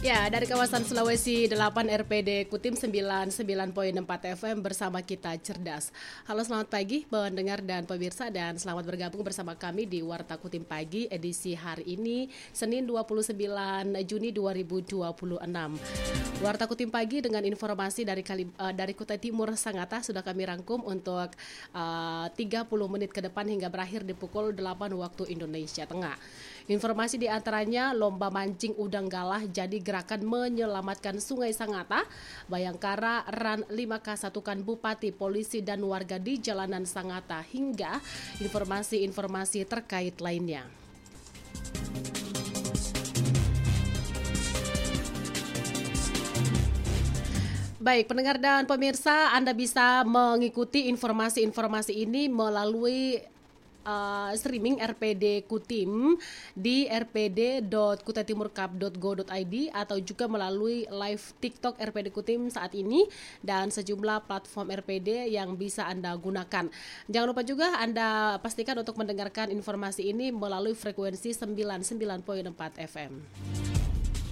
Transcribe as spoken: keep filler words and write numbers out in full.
Ya, dari kawasan Sulawesi delapan R P D Kutim sembilan puluh sembilan koma empat F M bersama kita cerdas. Halo, selamat pagi pendengar dan pemirsa, dan selamat bergabung bersama kami di Warta Kutim Pagi edisi hari ini Senin dua puluh sembilan Juni dua ribu dua puluh enam. Warta Kutim Pagi dengan informasi dari Kali, uh, dari Kutai Timur Sangatta sudah kami rangkum untuk uh, tiga puluh menit ke depan hingga berakhir di pukul delapan waktu Indonesia Tengah. Informasi di antaranya lomba mancing udang galah jadi gerakan menyelamatkan Sungai Sangatta. Bayangkara Ran lima K satukan Bupati, Polisi dan warga di jalanan Sangatta, hingga informasi-informasi terkait lainnya. Baik, pendengar dan pemirsa, Anda bisa mengikuti informasi-informasi ini melalui Uh, streaming R P D Kutim di r p d dot kutaitimurcup dot go dot i d atau juga melalui live TikTok R P D Kutim saat ini dan sejumlah platform R P D yang bisa Anda gunakan. Jangan lupa juga Anda pastikan untuk mendengarkan informasi ini melalui frekuensi sembilan puluh sembilan koma empat F M.